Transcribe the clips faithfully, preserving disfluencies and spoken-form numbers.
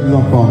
Les enfants.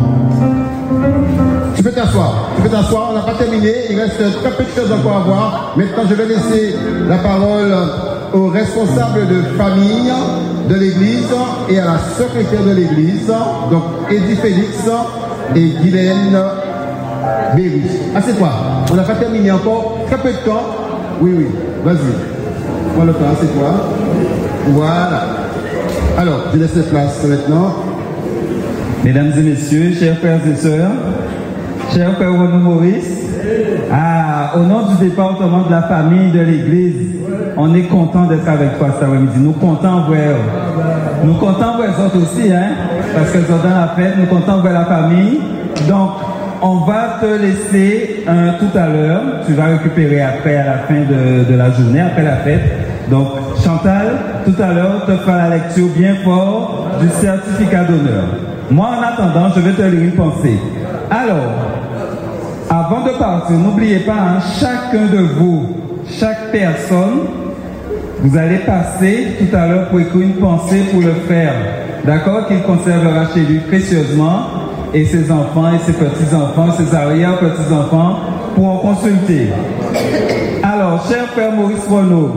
Tu peux t'asseoir. Tu peux t'asseoir. On n'a pas terminé. Il reste très peu de choses encore à voir. Maintenant, je vais laisser la parole aux responsables de famille de l'église et à la secrétaire de l'église, donc Eddie Félix et Guylaine Berry. Assieds-toi. On n'a pas terminé encore. Très peu de temps. Oui, oui. Vas-y. Prends le temps. Assieds-toi. Voilà. Alors, je laisse la place maintenant. Mesdames et messieurs, chers frères et sœurs, chers frères Renaud Maurice, ah, au nom du département de la famille de l'église, on est content d'être avec toi cet après-midi. Nous comptons voir, nous comptons voir les autres aussi, hein, parce qu'ils sont dans la fête, nous comptons voir la famille. Donc, on va te laisser euh, tout à l'heure, tu vas récupérer après à la fin de, de la journée, après la fête. Donc, Chantal, tout à l'heure, te fera la lecture bien fort du certificat d'honneur. Moi, en attendant, je vais te lire une pensée. Alors, avant de partir, n'oubliez pas, hein, chacun de vous, chaque personne, vous allez passer tout à l'heure pour écrire une pensée pour le frère. D'accord? Qu'il conservera chez lui précieusement, et ses enfants, et ses petits-enfants, ses arrière-petits-enfants pourront consulter. Alors, cher frère Maurice Renaud,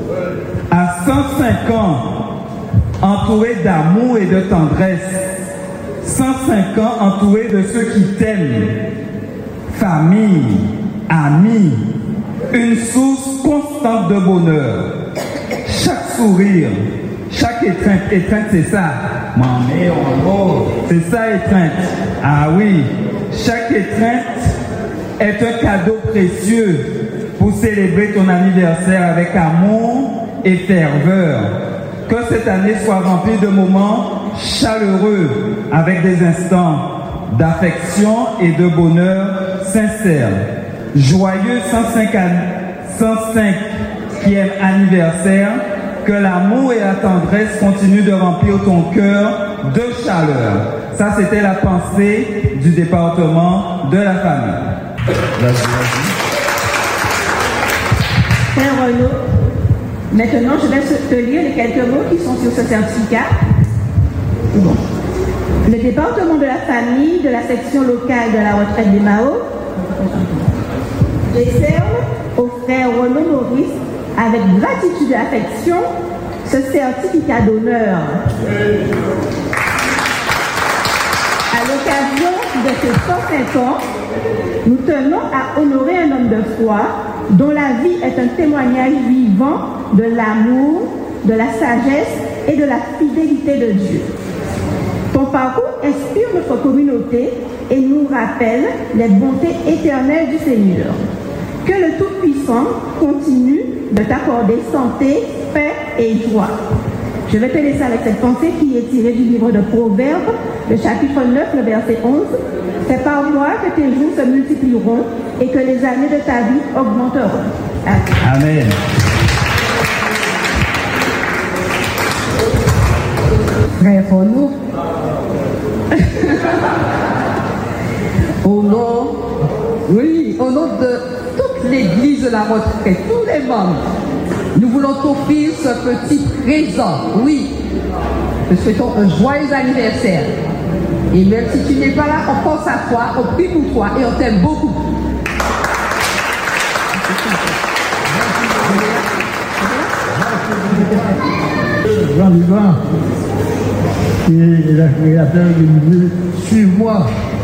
à cent cinq ans, entouré d'amour et de tendresse, cent cinq ans entouré de ceux qui t'aiment, famille, amis, une source constante de bonheur. Chaque sourire, chaque étreinte, étreinte c'est ça, maman, oh, c'est ça étreinte. Ah oui, chaque étreinte est un cadeau précieux pour célébrer ton anniversaire avec amour et ferveur. Que cette année soit remplie de moments chaleureux avec des instants d'affection et de bonheur sincère. Joyeux cent cinquième anniversaire, que l'amour et la tendresse continuent de remplir ton cœur de chaleur. Ça, c'était la pensée du département de la famille. Vas-y, vas-y. Frère Renaud, maintenant, je vais te lire les quelques mots qui sont sur ce certificat. Bon. Le département de la famille de la section locale de la retraite des Mao décerne au frère Renaud Maurice, avec gratitude et affection, ce certificat d'honneur. À l'occasion de ces cent cinq ans, nous tenons à honorer un homme de foi dont la vie est un témoignage vivant de l'amour, de la sagesse et de la fidélité de Dieu. Ton parcours inspire notre communauté et nous rappelle les bontés éternelles du Seigneur. Que le Tout-Puissant continue de t'accorder santé, paix et joie. Je vais te laisser avec cette pensée qui est tirée du livre de Proverbes, le chapitre neuf, le verset onze. C'est par moi que tes jours se multiplieront et que les années de ta vie augmenteront. Amen. Amen. Frère Renaud, au nom, oui, au nom de toute l'église de la retraite, tous les membres, nous voulons t'offrir ce petit présent. Oui, nous souhaitons un joyeux anniversaire. Et même si tu n'es pas là, on pense à toi, on prie pour toi et on t'aime beaucoup. Jean Vivant, qui est le créateur du musée, suis-moi.